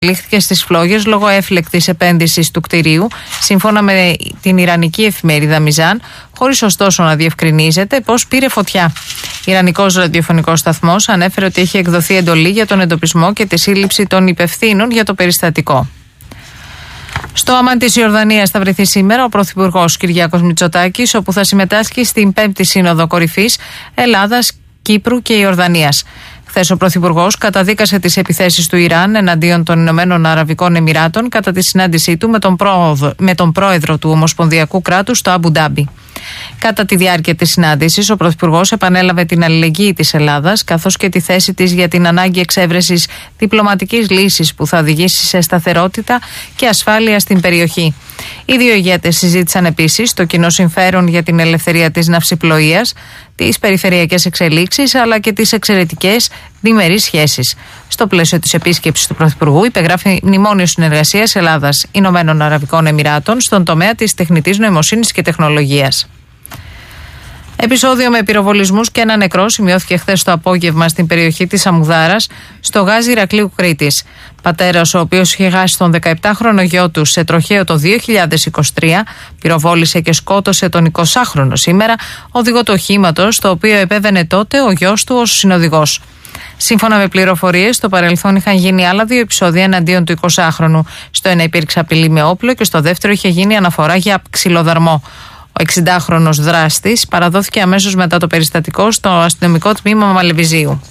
λήχθηκε στις φλόγες λόγω έφλεκτης επένδυσης του κτηρίου, σύμφωνα με την ιρανική εφημερίδα Μιζάν, χωρίς ωστόσο να διευκρινίζεται πώς πήρε φωτιά. Ιρανικός ραδιοφωνικός σταθμός ανέφερε ότι έχει εκδοθεί εντολή για τον εντοπισμό και τη σύλληψη των υπευθύνων για το περιστατικό. Στο Αμάν της Ιορδανίας θα βρεθεί σήμερα ο Πρωθυπουργός Κυριάκος Μητσοτάκης, όπου θα συμμετάσχει στην 5η Σύνοδο Κορυφής Ελλάδας, Κύπρου και Ιορδανίας. Χθες ο Πρωθυπουργός καταδίκασε τις επιθέσεις του Ιράν εναντίον των Ηνωμένων Αραβικών Εμιράτων κατά τη συνάντησή του με τον πρόεδρο του Ομοσπονδιακού κράτους στο Αμπου Ντάμπι. Κατά τη διάρκεια της συνάντησης, ο Πρωθυπουργός επανέλαβε την αλληλεγγύη της Ελλάδας, καθώς και τη θέση της για την ανάγκη εξέβρεσης διπλωματικής λύσης που θα οδηγήσει σε σταθερότητα και ασφάλεια στην περιοχή. Οι δύο ηγέτες συζήτησαν επίσης το κοινό συμφέρον για την ελευθερία της ναυσιπλοείας, τις περιφερειακές εξελίξεις αλλά και τις εξαιρετικές διμερείς σχέσεις. Στο πλαίσιο της επίσκεψης του Πρωθυπουργού υπεγράφει μνημόνιο συνεργασίας Ελλάδας-Ηνωμένων Αραβικών Εμιράτων στον τομέα της τεχνητής νοημοσύνης και τεχνολογίας. Επεισόδιο με πυροβολισμούς και ένα νεκρό σημειώθηκε χθες το απόγευμα στην περιοχή της Αμουδάρας, στο γάζι Ηρακλείου Κρήτης. Πατέρας, ο οποίος είχε χάσει τον 17χρονο γιο του σε τροχαίο το 2023, πυροβόλησε και σκότωσε τον 20χρονο σήμερα οδηγό του οχήματος, το οποίο επέβαινε τότε ο γιος του ως συνοδηγός. Σύμφωνα με πληροφορίες, στο παρελθόν είχαν γίνει άλλα δύο επεισόδια εναντίον του 20χρονου. Στο ένα υπήρξε απειλή με όπλο και στο δεύτερο είχε γίνει αναφορά για ξυλοδαρμό. Ο 60χρονος δράστης παραδόθηκε αμέσως μετά το περιστατικό στο αστυνομικό τμήμα Μαλεβιζίου.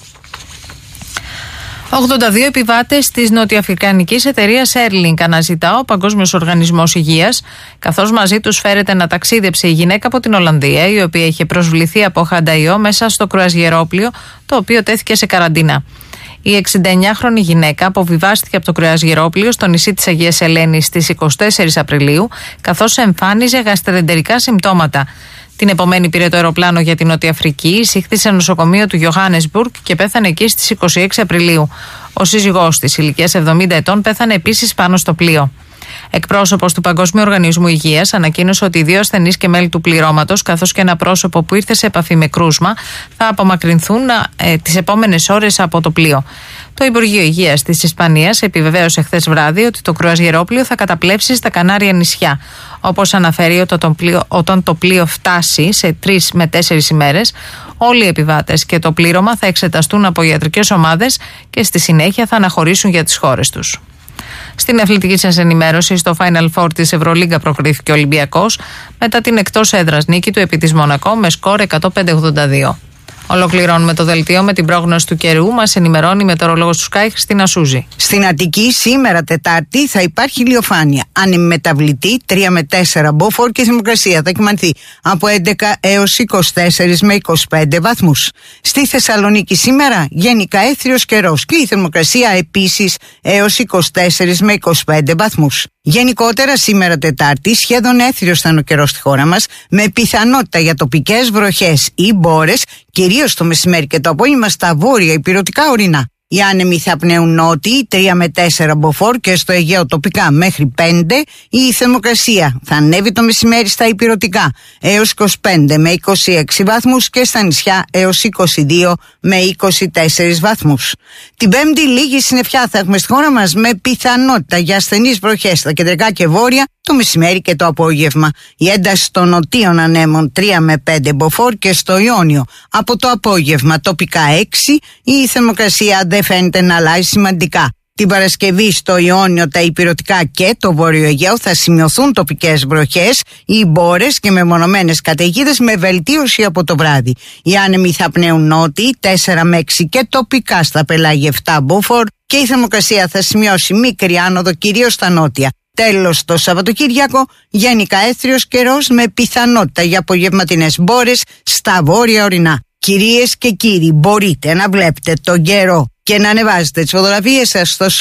82 επιβάτες της νοτιοαφρικανικής εταιρείας Airlink αναζητά ο Παγκόσμιος Οργανισμός Υγείας, καθώς μαζί τους φέρεται να ταξίδεψε η γυναίκα από την Ολλανδία, η οποία είχε προσβληθεί από χανταϊό μέσα στο κρουαζιερόπλιο, το οποίο τέθηκε σε καραντίνα. Η 69χρονη γυναίκα αποβιβάστηκε από το κρουαζιερόπλιο στο νησί της Αγίας Ελένης στις 24 Απριλίου, καθώς εμφάνιζε γαστρεντερικά συμπτώματα. Την επομένη πήρε το αεροπλάνο για την Νότια Αφρική, εισήχθη σε νοσοκομείο του Johannesburg και πέθανε εκεί στις 26 Απριλίου. Ο σύζυγός της, ηλικίας 70 ετών, πέθανε επίσης πάνω στο πλοίο. Εκπρόσωπος του Παγκόσμιου Οργανισμού Υγείας ανακοίνωσε ότι οι δύο ασθενείς και μέλη του πληρώματος, καθώς και ένα πρόσωπο που ήρθε σε επαφή με κρούσμα, θα απομακρυνθούν τις επόμενες ώρες από το πλοίο. Το Υπουργείο Υγείας της Ισπανίας επιβεβαίωσε χθες βράδυ ότι το κρουαζιερόπλοιο θα καταπλέψει στα Κανάρια νησιά. Όπως αναφέρει, όταν το πλοίο φτάσει σε 3 με 4 ημέρες, όλοι οι επιβάτες και το πλήρωμα θα εξεταστούν από ιατρικές ομάδες και στη συνέχεια θα αναχωρήσουν για τις χώρες τους. Στην αθλητική σας ενημέρωση, στο Final Four της Ευρωλίγκα προκρίθηκε ο Ολυμπιακός μετά την εκτός έδρας νίκη του επί της Μονακό με σκορ 105-82. Ολοκληρώνουμε το δελτίο με την πρόγνωση του καιρού. Μας ενημερώνει η μετεωρολόγος του Sky, Χριστίνα Σούζη. Στην Αττική σήμερα Τετάρτη θα υπάρχει ηλιοφάνεια. Ανεμεταβλητή 3 με 4 μποφόρ και θερμοκρασία θα κυμανθεί από 11 έως 24 με 25 βαθμούς. Στη Θεσσαλονίκη σήμερα γενικά έθριος καιρός και η θερμοκρασία επίσης έως 24 με 25 βαθμούς. Γενικότερα σήμερα Τετάρτη σχεδόν έθριος θα είναι ο καιρός στη χώρα μας, με πιθανότητα για τοπικές βροχές ή μπόρες, κυρίως το μεσημέρι και το απόγευμα στα βόρεια ηπειρωτικά ορεινά. Οι άνεμοι θα πνέουν νότιοι 3 με 4 μποφόρ και στο Αιγαίο τοπικά μέχρι 5. Η θερμοκρασία θα ανέβει το μεσημέρι στα ηπειρωτικά έως 25 με 26 βαθμούς και στα νησιά έως 22 με 24 βαθμούς. Την Πέμπτη λίγη συννεφιά θα έχουμε στη χώρα μας, με πιθανότητα για ασθενείς βροχές στα κεντρικά και βόρεια το μεσημέρι και το απόγευμα. Η ένταση των νοτίων ανέμων 3 με 5 μποφόρ και στο Ιόνιο από το απόγευμα τοπικά 6. Η θερμοκρασία δεν φαίνεται να αλλάζει σημαντικά. Την Παρασκευή στο Ιόνιο, τα ηπειρωτικά και το Βόρειο Αιγαίο θα σημειωθούν τοπικές βροχές ή μπόρες και μεμονωμένες καταιγίδες, με βελτίωση από το βράδυ. Οι άνεμοι θα πνέουν νότιοι 4 με 6 και τοπικά στα πελάγια 7 μποφόρ και η θερμοκρασία θα σημειώσει μικρή άνοδο κυρίως στα νότια. Τέλος, το Σαββατοκύριακο γενικά έθριος καιρός με πιθανότητα για απογευματινές μπόρες στα βόρεια ορεινά. Κυρίες και κύριοι, μπορείτε να βλέπετε τον καιρό και να ανεβάζετε τις φωτογραφίες σας στο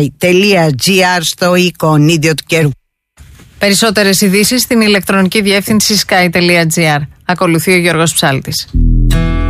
sky.gr, στο εικονίδιο του καιρού. Περισσότερες ειδήσεις στην ηλεκτρονική διεύθυνση sky.gr. Ακολουθεί ο Γιώργος Ψάλτης.